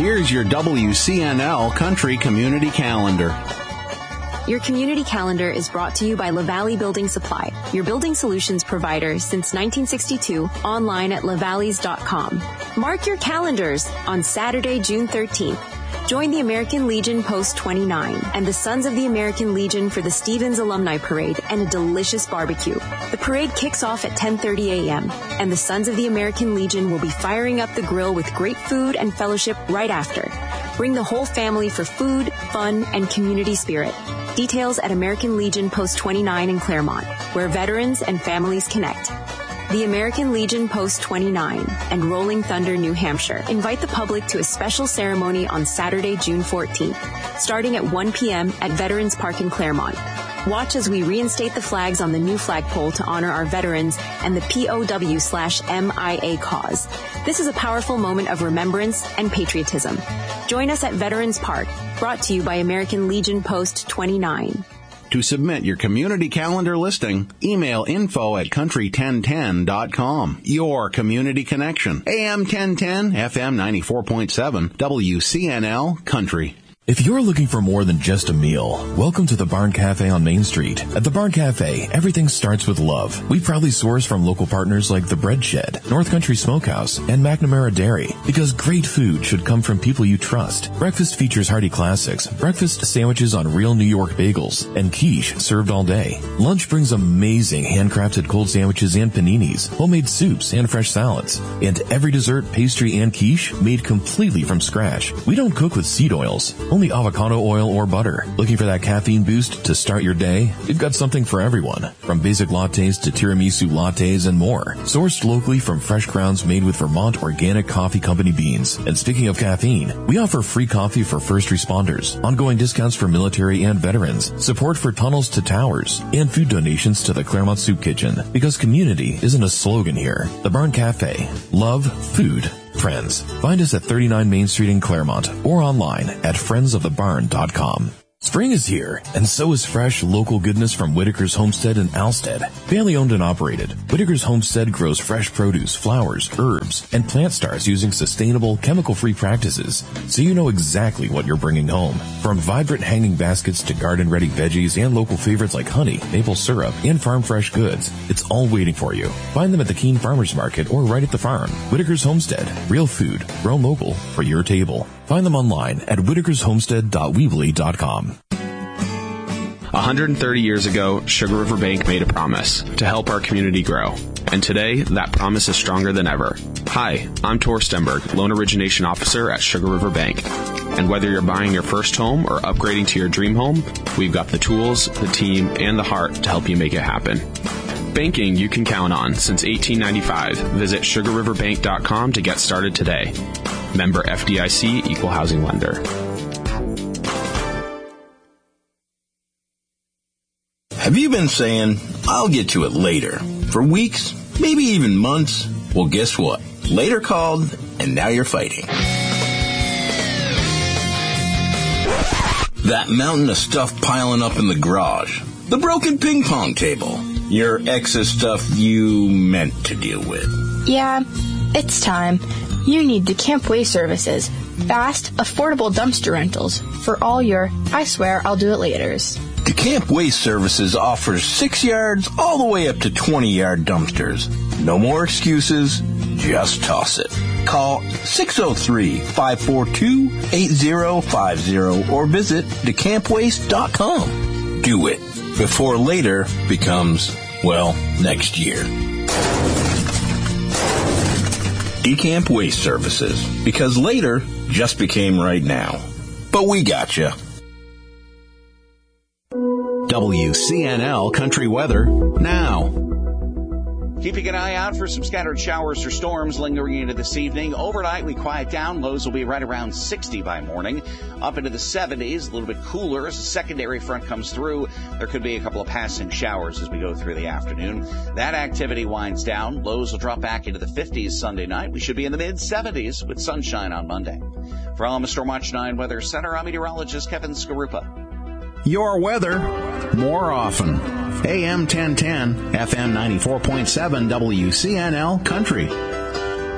Here's your WCNL Country Community Calendar. Your community calendar is brought to you by LaValley Building Supply, your building solutions provider since 1962, online at lavalleys.com. Mark your calendars on Saturday, June 13th. Join the American Legion Post 29 and the Sons of the American Legion for the Stevens Alumni Parade and a delicious barbecue. The parade kicks off at 10:30 a.m., and the Sons of the American Legion will be firing up the grill with great food and fellowship right after. Bring the whole family for food, fun, and community spirit. Details at American Legion Post 29 in Claremont, where veterans and families connect. The American Legion Post 29 and Rolling Thunder, New Hampshire invite the public to a special ceremony on Saturday, June 14th, starting at 1 p.m. at Veterans Park in Claremont. Watch as we reinstate the flags on the new flagpole to honor our veterans and the POW/MIA cause. This is a powerful moment of remembrance and patriotism. Join us at Veterans Park, brought to you by American Legion Post 29. To submit your community calendar listing, email info@country1010.com. Your community connection. AM 1010, FM 94.7, WCNL Country. If you're looking for more than just a meal, welcome to the Barn Cafe on Main Street. At the Barn Cafe, everything starts with love. We proudly source from local partners like The Bread Shed, North Country Smokehouse, and McNamara Dairy, because great food should come from people you trust. Breakfast features hearty classics, breakfast sandwiches on real New York bagels, and quiche served all day. Lunch brings amazing handcrafted cold sandwiches and paninis, homemade soups, and fresh salads. And every dessert, pastry, and quiche made completely from scratch. We don't cook with seed oils, only avocado oil or butter. Looking for that caffeine boost to start your day? We've got something for everyone, from basic lattes to tiramisu lattes and more. Sourced locally from fresh grounds made with Vermont Organic Coffee Company beans. And speaking of caffeine, we offer free coffee for first responders, ongoing discounts for military and veterans, support for Tunnels to Towers, and food donations to the Claremont Soup Kitchen. Because community isn't a slogan here. The Barn Cafe. Love, food, friends. Find us at 39 Main Street in Claremont or online at friendsofthebarn.com. Spring is here, and so is fresh, local goodness from Whitaker's Homestead in Alstead. Family owned and operated, Whitaker's Homestead grows fresh produce, flowers, herbs, and plant starts using sustainable, chemical-free practices, so you know exactly what you're bringing home. From vibrant hanging baskets to garden-ready veggies and local favorites like honey, maple syrup, and farm fresh goods, it's all waiting for you. Find them at the Keene Farmers Market or right at the farm. Whitaker's Homestead, real food, grown local, for your table. Find them online at whitakershomestead.weebly.com. 130 years ago, Sugar River Bank made a promise to help our community grow. And today, that promise is stronger than ever. Hi, I'm Tor Stenberg, Loan Origination Officer at Sugar River Bank. And whether you're buying your first home or upgrading to your dream home, we've got the tools, the team, and the heart to help you make it happen. Banking you can count on since 1895. Visit sugarriverbank.com to get started today. Member FDIC, Equal Housing Lender. Have you been saying, I'll get to it later, for weeks, maybe even months? Well, guess what? Later called, and now you're fighting. That mountain of stuff piling up in the garage. The broken ping pong table. Your ex's stuff you meant to deal with. Yeah, it's time. You need DeCamp Waste Services. Fast, affordable dumpster rentals for all your, I swear I'll do it laters. DeCamp Waste Services offers 6 yards all the way up to 20-yard dumpsters. No more excuses, just toss it. Call 603-542-8050 or visit decampwaste.com. Do it before later becomes, well, next year. DeCamp Waste Services, because later just became right now. But we gotcha. WCNL Country Weather now. Keeping an eye out for some scattered showers or storms lingering into this evening. Overnight, we quiet down. Lows will be right around 60 by morning. Up into the 70s, a little bit cooler as a secondary front comes through. There could be a couple of passing showers as we go through the afternoon. That activity winds down. Lows will drop back into the 50s Sunday night. We should be in the mid-70s with sunshine on Monday. From Stormwatch 9 Weather Center, I'm meteorologist Kevin Skarupa. Your weather, more often. AM 1010, FM 94.7, WCNL Country.